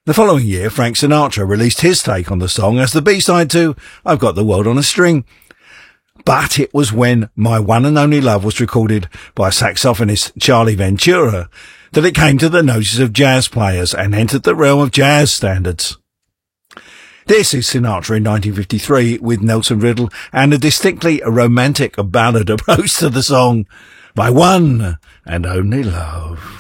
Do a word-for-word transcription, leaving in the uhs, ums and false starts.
The following year, Frank Sinatra released his take on the song as the B-side to I've Got the World on a String. But it was when My One and Only Love was recorded by saxophonist Charlie Ventura that it came to the notice of jazz players and entered the realm of jazz standards. This is Sinatra in nineteen fifty-three with Nelson Riddle and a distinctly romantic ballad approach to the song, My One and Only Love.